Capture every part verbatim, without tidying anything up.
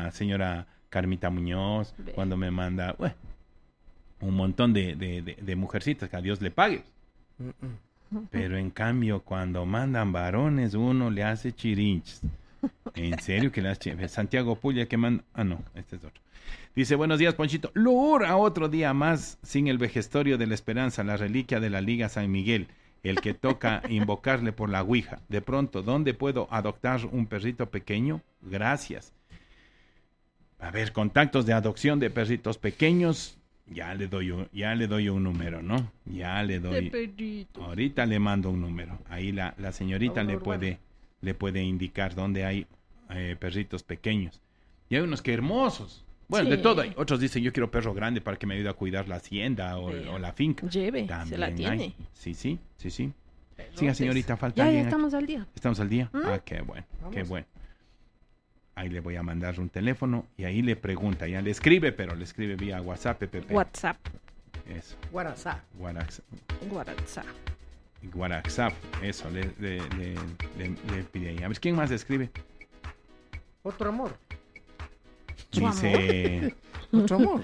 la señora Carmita Muñoz, Ve. cuando me manda bueno, un montón de, de, de, de mujercitas, que a Dios le pague. Uh-uh. Pero en cambio, cuando mandan varones, uno le hace chirinches. En serio que le hace Santiago Pulla que manda... Ah, no, este es otro. Dice, buenos días, Ponchito. Lura, otro día más sin el vejestorio de la esperanza, la reliquia de la Liga San Miguel, el que toca invocarle por la ouija. De pronto, ¿dónde puedo adoptar un perrito pequeño? Gracias. A ver, contactos de adopción de perritos pequeños, ya le doy un, ya le doy un número, ¿no? Ya le doy. Ahorita le mando un número. Ahí la, la señorita le puede, le puede indicar dónde hay eh, perritos pequeños. Y hay unos que hermosos. Bueno, sí. de todo hay. Otros dicen, yo quiero perro grande para que me ayude a cuidar la hacienda o, o la finca. Lleve, También se la tiene. Hay. Sí, sí, sí, sí. Perrotes. Siga, señorita, falta ya, alguien. Ya estamos aquí. al día. ¿Estamos al día? ¿Mm? Ah, qué bueno, Vamos. qué bueno. Ahí le voy a mandar un teléfono y ahí le pregunta, ya le escribe, pero le escribe vía WhatsApp, Pepe. WhatsApp. Eso. WhatsApp. WhatsApp. WhatsApp. WhatsApp, eso, le, le, le, le, le pide ahí. A ver, ¿quién más le escribe? Otro amor. Dice... Otro amor.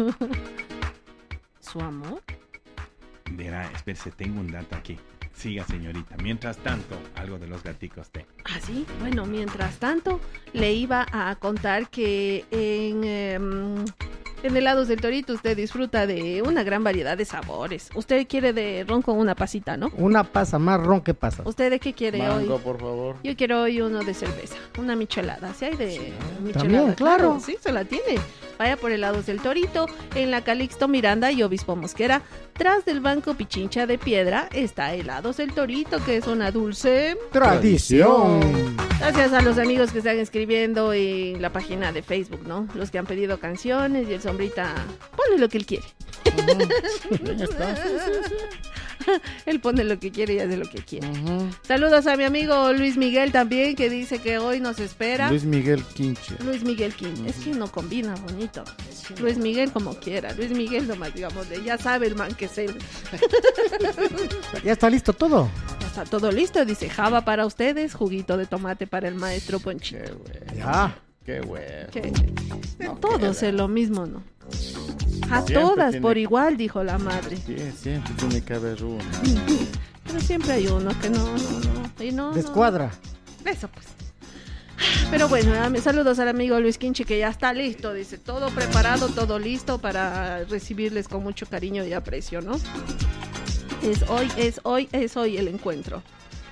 ¿Su amor? Verá, espérese, tengo un dato aquí. Siga, señorita. Mientras tanto, algo de los gaticos te. Ah, sí. Bueno, mientras tanto, le iba a contar que en, eh, en Helados del Torito usted disfruta de una gran variedad de sabores. Usted quiere de ron con una pasita, ¿no? Una pasa, más ron que pasa. ¿Usted de qué quiere Mango, hoy? Mango, por favor. Yo quiero hoy uno de cerveza, una michelada. ¿Sí hay de sí, michelada? También, claro. Sí, se la tiene. Vaya por Helados del Torito, en la Calixto Miranda y Obispo Mosquera. Tras del Banco Pichincha de Piedra está Helados del Torito, que es una dulce tradición. Gracias a los amigos que están escribiendo en la página de Facebook, ¿no? Los que han pedido canciones y el Sombrita pone lo que él quiere. Uh-huh. Está. Sí, sí, sí. Él pone lo que quiere y hace lo que quiere. Uh-huh. Saludos a mi amigo Luis Miguel también, que dice que hoy nos espera. Luis Miguel Quinche. Luis Miguel Quinche. Uh-huh. Es que no combina bonito. Sí. Luis Miguel como quiera. Luis Miguel nomás, digamos, de, ya sabe el man que es él. Ya está listo todo. Ya está todo listo. Dice Java para ustedes, juguito de tomate para el maestro Ponchito. Qué bueno. Ya. Qué bueno. ¿Qué? No Todos queda. es lo mismo, ¿no? A Siempre todas tiene... por igual, dijo la madre. Sí, siempre tiene que haber uno. Pero siempre hay uno que no, no, no. Y no Descuadra. No. Eso pues. Pero bueno, saludos al amigo Luis Quinche, que ya está listo, dice, todo preparado, todo listo para recibirles con mucho cariño y aprecio, ¿no? Es hoy, es hoy, es hoy el encuentro.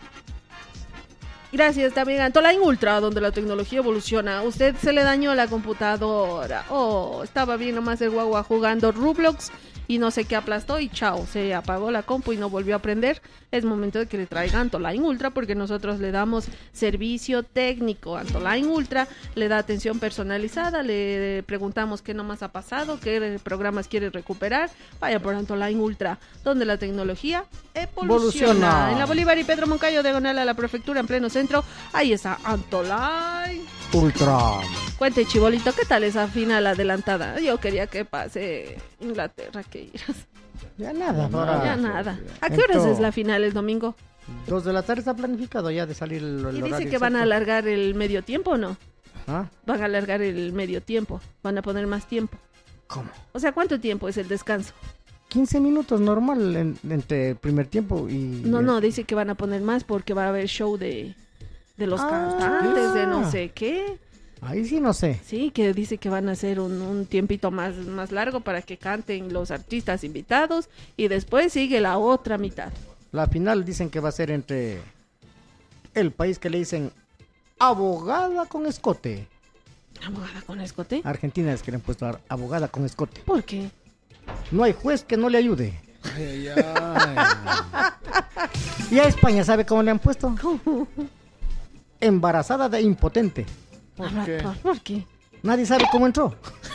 Gracias también a Antoline Ultra, donde la tecnología evoluciona. Usted se le dañó la computadora. Oh, estaba bien nomás el guagua jugando Roblox y no sé qué aplastó y chao, se apagó la compu y no volvió a prender. Es momento de que le traiga Antoline Ultra, porque nosotros le damos servicio técnico. Antoline Ultra le da atención personalizada, le preguntamos qué nomás ha pasado, qué programas quiere recuperar. Vaya por Antoline Ultra, donde la tecnología evoluciona. Evoluciona. En la Bolívar y Pedro Moncayo, diagonal a la prefectura, en pleno centro, ahí está Antoline Ultra. Cuente, chibolito, ¿qué tal esa final adelantada? Yo quería que pase Inglaterra, que irás. Ya nada, No, ahora. Ya nada. ¿A qué horas es la final el domingo? Dos de la tarde está planificado ya de salir el, el Y dice horario que van a exacto. alargar el medio tiempo, ¿no? ¿Ah? Van a alargar el medio tiempo. Van a poner más tiempo. ¿Cómo? O sea, ¿cuánto tiempo es el descanso? quince minutos normal en, entre el primer tiempo y... No, no, dice que van a poner más porque va a haber show de, de los Ah, cantantes, de no ya. sé qué. Ahí sí no sé. Sí, que dice que van a hacer un, un tiempito más, más largo para que canten los artistas invitados y después sigue la otra mitad. La final dicen que va a ser entre el país que le dicen abogada con escote. ¿Abogada con escote? Argentina es que le han puesto a- abogada con escote. ¿Por qué? No hay juez que no le ayude. Ay, ay, ay. Y a España, ¿sabe cómo le han puesto? Embarazada de impotente. ¿Por Habla- qué? ¿Por, por qué? Nadie sabe cómo entró.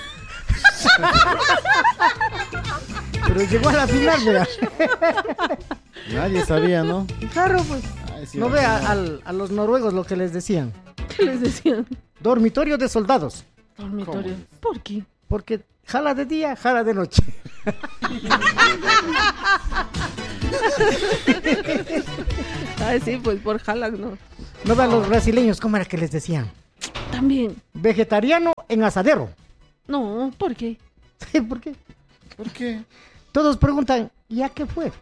Pero llegó a la final, mira. Nadie sabía, ¿no? Claro, pues. Ay, sí, No va ve a a, ser. al- a los noruegos lo que les decían. ¿Qué les decían? Dormitorio de soldados. Dormitorio. ¿Por qué? Porque jala de día, jala de noche. Ay, sí, pues por Halag, ¿no? No vean los brasileños cómo era que les decían. También. Vegetariano en asadero. No, ¿por qué? ¿Sí? ¿Por qué? ¿Por qué? Todos preguntan, ¿y a qué fue?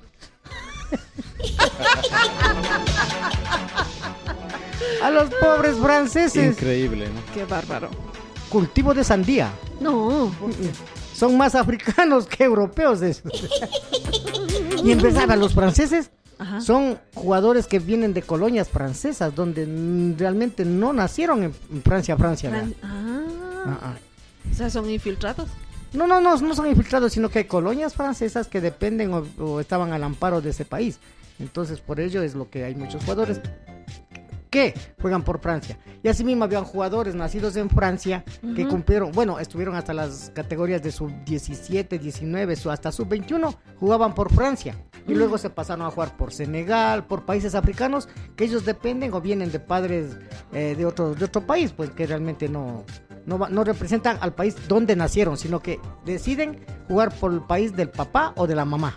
A los pobres franceses. Increíble, ¿no? Qué bárbaro. Cultivo de sandía. No. Son más africanos que europeos. Esos. Y empezaban los franceses. Ajá. Son jugadores que vienen de colonias francesas, donde mm, realmente no nacieron en en Francia, Francia. ¿verdad? Fran- ah, Ah, ah. o sea, son infiltrados. No, no, no, no son infiltrados, sino que hay colonias francesas que dependen o, o estaban al amparo de ese país. Entonces, por ello es lo que hay muchos jugadores que juegan por Francia. Y así mismo habían jugadores nacidos en Francia que Ujú. cumplieron, bueno, estuvieron hasta las categorías de sub diecisiete, diecinueve, su- hasta sub veintiuno, jugaban por Francia. Y luego se pasaron a jugar por Senegal, por países africanos, que ellos dependen o vienen de padres eh, de, otro, de otro país, pues que realmente no, no, va- no representan al país donde nacieron, sino que deciden jugar por el país del papá o de la mamá.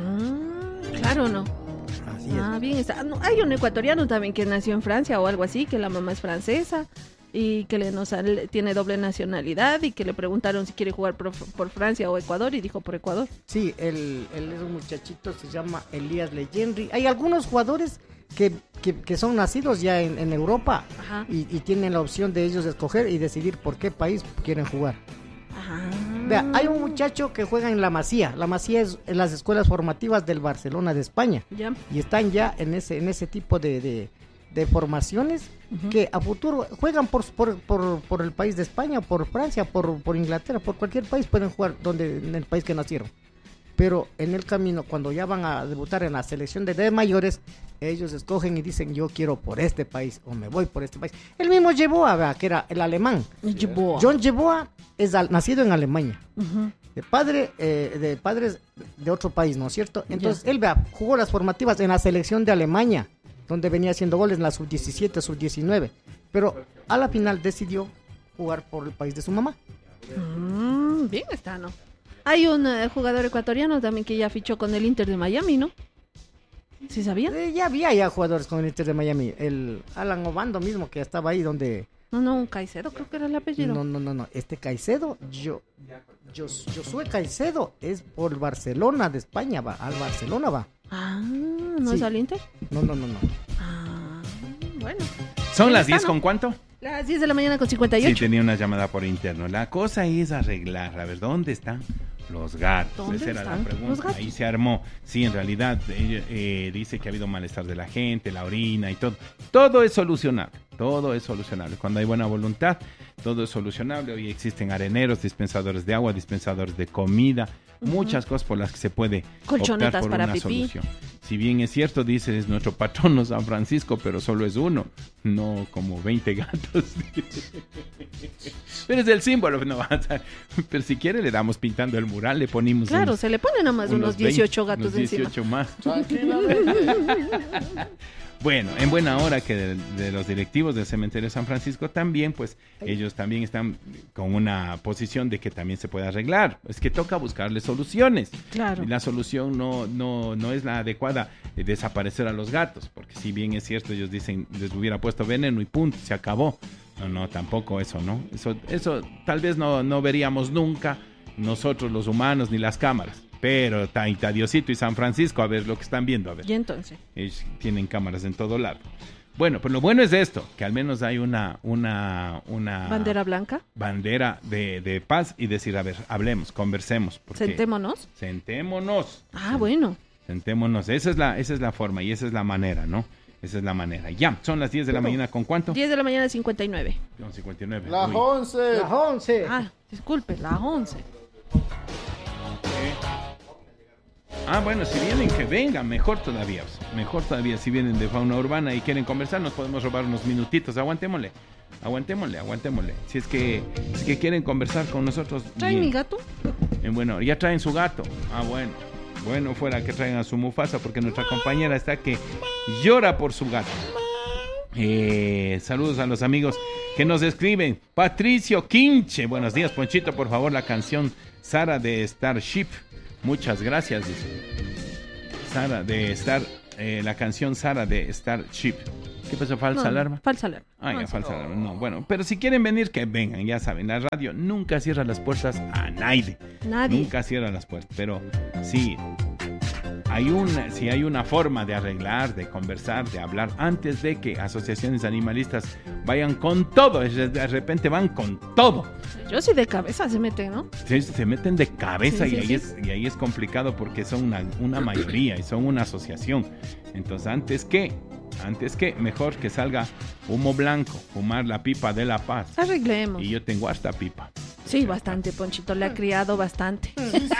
Ah, claro, ¿no? Así es. Ah, bien está. No, hay un ecuatoriano también que nació en Francia o algo así, que la mamá es francesa y que le, no sale- tiene doble nacionalidad y que le preguntaron si quiere jugar por, por Francia o Ecuador y dijo por Ecuador. Sí, el, el, el muchachito se llama Elías Legendry. Hay algunos jugadores que, que, que son nacidos ya en, en Europa Ajá. y, y tienen la opción de ellos escoger y decidir por qué país quieren jugar. Ajá. Vea, hay un muchacho que juega en la Masía. La Masía es en las escuelas formativas del Barcelona de España. Ya. Y están ya en ese, en ese tipo de, de, de formaciones Ujú. que a futuro juegan por, por, por, por el país de España, por Francia, por, por Inglaterra, por cualquier país pueden jugar donde, en el país que nacieron. Pero en el camino, cuando ya van a debutar en la selección de, de mayores, ellos escogen y dicen, yo quiero por este país o me voy por este país. El mismo Yeboah, vea, que era el alemán. Yeboah. John Yeboah es al- nacido en Alemania. Ujú. De padre, eh, de padres de otro país, ¿no es cierto? Entonces, Ya. él vea, jugó las formativas en la selección de Alemania, donde venía haciendo goles en la sub diecisiete, sub diecinueve. Pero a la final decidió jugar por el país de su mamá. Mm, bien está, ¿no? Hay un eh, jugador ecuatoriano también que ya fichó con el Inter de Miami, ¿no? ¿Sí sabía? Eh, ya había ya jugadores con el Inter de Miami. El Alan Obando mismo, que estaba ahí donde... No, no, un Caicedo creo que era el apellido. No, no, no, no. Este Caicedo, yo, yo, Josué Caicedo es por Barcelona de España, va. Al Barcelona va. Ah, ¿no Sí. es al Inter? No, no, no, no. Ah, bueno. ¿Son Ahí las está, diez ¿no? con cuánto? Las diez de la mañana con cincuenta y Sí, ocho. tenía una llamada por interno. La cosa es arreglar. A ver, ¿dónde están los gatos? ¿Dónde Esa era están la pregunta. los gatos? Ahí se armó. Sí, en realidad eh, eh, dice que ha habido malestar de la gente, la orina y todo. Todo es solucionable. Todo es solucionable. Cuando hay buena voluntad, todo es solucionable. Hoy existen areneros, dispensadores de agua, dispensadores de comida, muchas cosas por las que se puede Colchonetas optar por para una pipí. solución. Si bien es cierto, dice, es nuestro patrono San Francisco, pero solo es uno, no como veinte gatos. Pero es el símbolo, no va a estar- Pero si quiere le damos pintando el mural, le ponemos Claro, unos, se le ponen nomás unos, veinte, dieciocho gatos unos encima. dieciocho más. Tranquilamente. Bueno, en buena hora que de, de los directivos del cementerio de San Francisco también, pues ellos también están con una posición de que también se puede arreglar. Es que toca buscarle soluciones. Claro. Y la solución no, no, no es la adecuada, eh, desaparecer a los gatos, porque si bien es cierto, ellos dicen, les hubiera puesto veneno y punto, se acabó. No, no, tampoco eso, ¿no? Eso, eso tal vez no, no veríamos nunca nosotros los humanos ni las cámaras. Pero Taita Diosito y San Francisco, a ver lo que están viendo, a ver. Y entonces. Ellos tienen cámaras en todo lado. Bueno, pues lo bueno es esto, que al menos hay una, una, una Bandera blanca. bandera de, de paz y decir, a ver, hablemos, conversemos. Porque Sentémonos. sentémonos. Ah, bueno. Sentémonos. Esa es la, esa es la forma y esa es la manera, ¿no? Esa es la manera. Ya, son las diez de la mañana, ¿con cuánto? diez de la mañana cincuenta y nueve. Con cincuenta y nueve. Las Uy. once. Las once. Ah, disculpe, las once. Ah, bueno, si vienen, que vengan, mejor todavía. pues, Mejor todavía, si vienen de fauna urbana y quieren conversar, nos podemos robar unos minutitos. Aguantémosle, aguantémosle, aguantémosle. Si es que, si es que quieren conversar con nosotros. ¿Traen bien. mi gato? Eh, bueno, ya traen su gato. Ah, bueno. Bueno, fuera que traigan a su Mufasa, porque nuestra compañera está que llora por su gato. Eh, saludos a los amigos que nos escriben. Patricio Quinche. Buenos días, Ponchito. Por favor, la canción Sara de Starship. Muchas gracias, dice. Sara de Star, eh, la canción Sara de Starship. ¿Qué pasó? ¿Falsa No, alarma? Falsa alarma. Ah, ya, No, falsa alarma. No, bueno, pero si quieren venir, que vengan, ya saben, la radio nunca cierra las puertas a nadie. Nadie. Nunca cierra las puertas, pero sí, hay una, si hay una forma de arreglar, de conversar, de hablar, antes de que asociaciones animalistas vayan con todo, de repente van con todo. Yo sí de cabeza se meten, ¿no? Se, se meten de cabeza Sí, y, sí, ahí sí. Es, y ahí es complicado porque son una, una mayoría y son una asociación. Entonces, antes que, antes que, mejor que salga humo blanco, fumar la pipa de la paz. Arreglemos. Y yo tengo hasta pipa. Sí, bastante, Ponchito. Le ha criado bastante.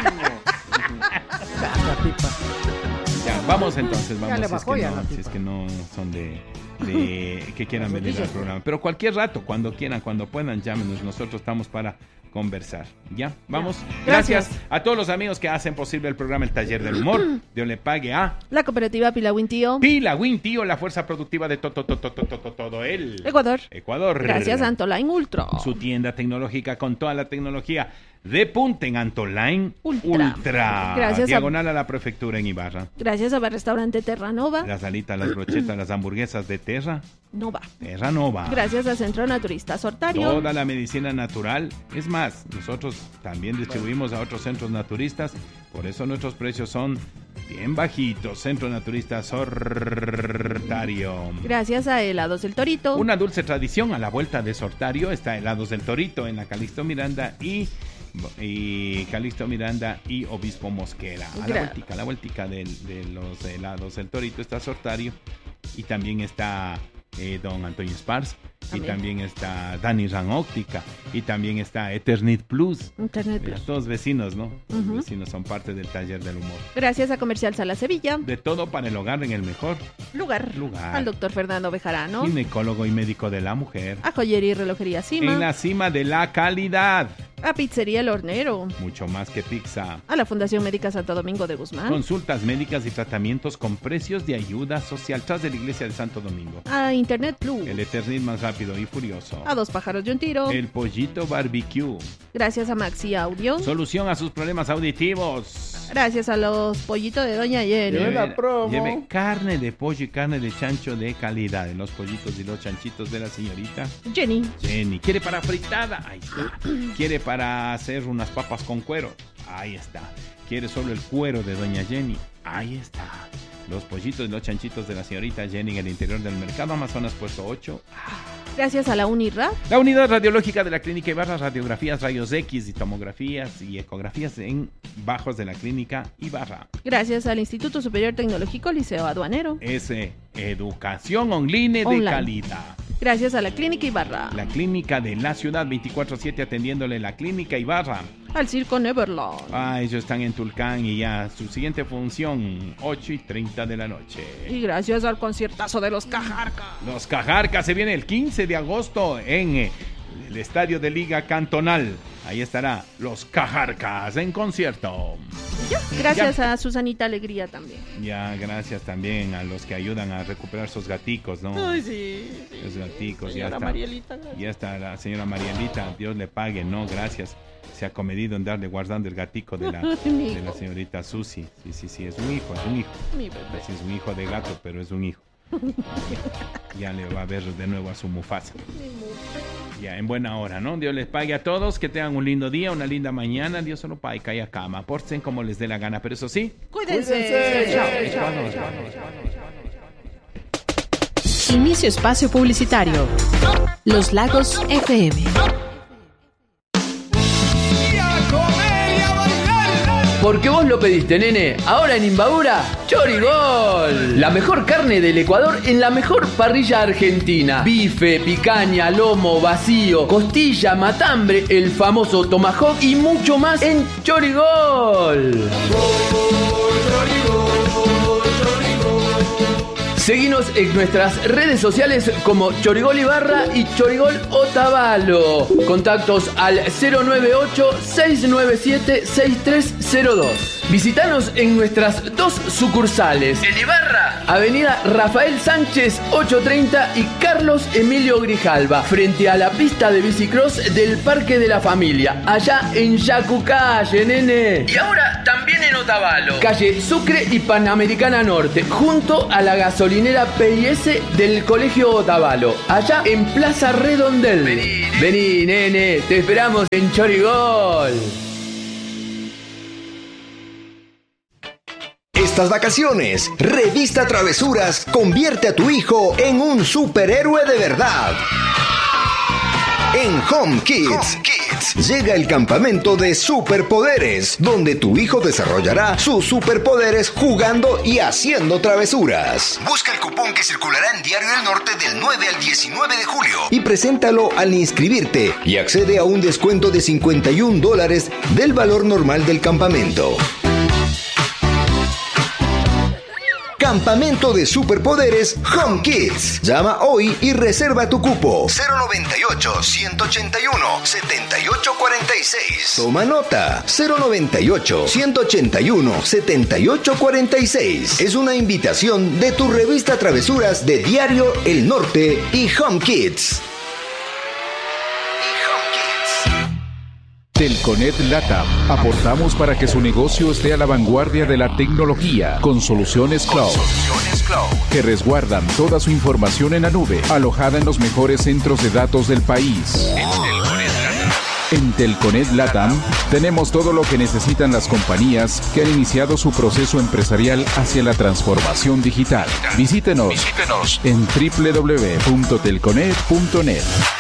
Hasta pipa. Ya, vamos entonces, Ya vamos le si es, bajó que ya no, la si pipa. es que no son de, de que quieran venir al programa. Pero cualquier rato, cuando quieran, cuando puedan, llámenos. Nosotros estamos para conversar. ¿Ya? ¿Vamos? Gracias. Gracias a todos los amigos que hacen posible el programa El Taller del Humor. Dios le pague a La cooperativa Pilawin Tío. Pila Win, tío, la fuerza productiva de todo, todo, todo, todo, todo el Ecuador. Ecuador. Gracias a Antoline Ultra. Su tienda tecnológica con toda la tecnología de punta en Antoline Ultra. Ultra. Gracias a- Diagonal a la prefectura en Ibarra. Gracias a Restaurante Terranova. Las alitas, las brochetas, las hamburguesas de Terra. Nova. Terra Nova. Gracias a Centro Naturista Sortario. Toda la medicina natural. Es más, nosotros también distribuimos a otros centros naturistas. Por eso nuestros precios son bien bajitos. Centro Naturista Sortario. Gracias a Helados del Torito. Una dulce tradición a la vuelta de Sortario está Helados del Torito en la Calixto Miranda y, y Calixto Miranda y Obispo Mosquera. A la Gra- vueltica, a la vueltica del- de, los helados del Torito está Sortario y también está eh, Don Antonio Spars y También. también está Dani Ran Óptica y también está Eternit Plus. Internet Mira, Plus. todos vecinos, ¿no? Los Ujú. vecinos son parte del taller del humor. Gracias a Comercial Sala Sevilla. De todo para el hogar en el mejor Lugar. lugar. Al doctor Fernando Bejarano. Ginecólogo y médico de la mujer. A Joyería y Relojería Cima. En la cima de la calidad. A Pizzería El Hornero. Mucho más que pizza. A la Fundación Médica Santo Domingo de Guzmán. Consultas médicas y tratamientos con precios de ayuda social tras de la iglesia de Santo Domingo. A Internet Plus. El Eternit más rápido y furioso. A Dos Pájaros de un Tiro. El pollito barbecue. Gracias a Maxi Audio. Solución a sus problemas auditivos. Gracias a los pollitos de Doña Jenny. Lleve la promo. lleve carne de pollo y carne de chancho de calidad. De los pollitos y los chanchitos de la señorita Jenny. Jenny. ¿Quiere para fritada? Ahí está. ¿Quiere para hacer unas papas con cuero? Ahí está. ¿Quiere solo el cuero de Doña Jenny? Ahí está. Los pollitos y los chanchitos de la señorita Jenny en el interior del mercado Amazonas, puesto ocho. Gracias a la Unirra. La unidad radiológica de la Clínica Ibarra, radiografías, rayos X y tomografías y ecografías en bajos de la Clínica Ibarra. Gracias al Instituto Superior Tecnológico Liceo Aduanero. Es eh, educación online de Online. calidad. Gracias a la Clínica Ibarra. La clínica de la ciudad, veinticuatro siete atendiéndole la Clínica Ibarra. Al Circo Neverland. Ah, ellos están en Tulcán y ya su siguiente función, ocho y treinta de la noche. Y gracias al conciertazo de los Cajarcas. Los Cajarcas se viene el quince de agosto en eh, el Estadio de Liga Cantonal. Ahí estará Los Cajarcas en concierto. Gracias a Susanita Alegría también. Ya, gracias también a los que ayudan a recuperar sus gaticos, ¿no? Ay, sí. sí, Los sí. gaticos, ya Señora está. Marielita, gracias. Ya está la señora Marielita, Dios le pague, no, gracias. Se ha comedido en darle guardando el gatico de la, Mi de la hijo. señorita Susi. Sí, sí, sí, es un hijo, es un hijo. Mi bebé. Sí, es un hijo de gato, pero es un hijo. Ya le va a ver de nuevo a su Mufasa. Ya, en buena hora, ¿no? Dios les pague a todos, que tengan un lindo día, una linda mañana. Dios solo pague, cae a cama. Porten como les dé la gana, pero eso sí. Cuídense. Cuídense. Chao. Vamos, vamos, vamos. Inicio espacio publicitario. Los Lagos F M. Porque vos lo pediste, nene. Ahora en Imbabura, Chorigol. La mejor carne del Ecuador en la mejor parrilla argentina. Bife, picaña, lomo, vacío, costilla, matambre, el famoso tomahawk y mucho más en Chorigol. Seguinos en nuestras redes sociales como Chorigol Ibarra y Chorigol Otavalo. Contactos al cero nueve ocho, seis nueve siete, seis tres cero dos. Visítanos en nuestras dos sucursales. En Ibarra, Avenida Rafael Sánchez ochocientos treinta y Carlos Emilio Grijalva, frente a la pista de bicicross del Parque de la Familia, allá en Yacucalle, nene. Y ahora también en Otavalo, calle Sucre y Panamericana Norte, junto a la gasolinera P I S del Colegio Otavalo, allá en Plaza Redondel. Vení, nene. Vení, nene, te esperamos en Chorigol. Estas vacaciones, Revista Travesuras convierte a tu hijo en un superhéroe de verdad. En Home Kids, Home Kids llega el campamento de superpoderes, donde tu hijo desarrollará sus superpoderes jugando y haciendo travesuras. Busca el cupón que circulará en Diario del Norte del nueve al diecinueve de julio y preséntalo al inscribirte y accede a un descuento de cincuenta y un dólares del valor normal del campamento. Campamento de Superpoderes Home Kids. Llama hoy y reserva tu cupo. cero noventa y ocho, ciento ochenta y uno, setenta y ocho cuarenta y seis. Toma nota. cero noventa y ocho, ciento ochenta y uno, setenta y ocho cuarenta y seis. Es una invitación de tu revista Travesuras de Diario El Norte y Home Kids. Telconet Latam. Aportamos para que su negocio esté a la vanguardia de la tecnología con soluciones cloud, soluciones cloud que resguardan toda su información en la nube, alojada en los mejores centros de datos del país. En Telconet Latam tenemos todo lo que necesitan las compañías que han iniciado su proceso empresarial hacia la transformación digital. Visítenos, Visítenos. en doble u doble u doble u punto telconet punto net.